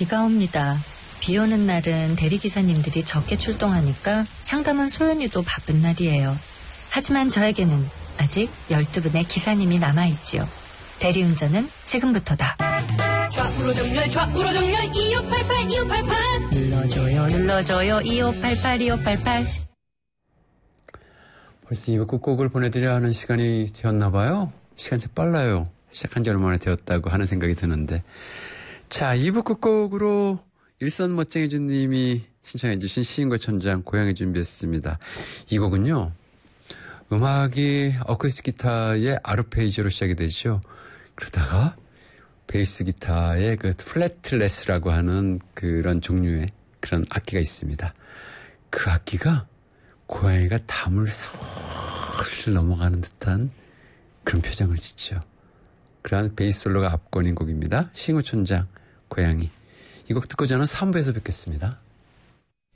비가 옵니다. 비 오는 날은 대리기사님들이 적게 출동하니까 상담원 소연이도 바쁜 날이에요. 하지만 저에게는 아직 12분의 기사님이 남아있지요. 대리운전은 지금부터다. 좌우로 정렬 2588 눌러줘요 2588 벌써 2부 끝곡을 보내드려야 하는 시간이 되었나봐요. 시간이 빨라요. 시작한 지 얼마나 되었다고 하는 생각이 드는데. 자, 2부 끝곡으로 일선 멋쟁이주님이 신청해 주신 시인과 천장 고양이 준비했습니다. 이 곡은요. 음악이 어쿠스틱 기타의 아르페지오로 시작이 되죠. 그러다가 베이스 기타의 그 플래틀레스라고 하는 그런 종류의 그런 악기가 있습니다. 그 악기가 고양이가 담을 슬슬 넘어가는 듯한 그런 표정을 짓죠. 그러한 베이스 솔로가 압권인 곡입니다. 시인과 천장 고양이. 이 곡 듣고 저는 3부에서 뵙겠습니다.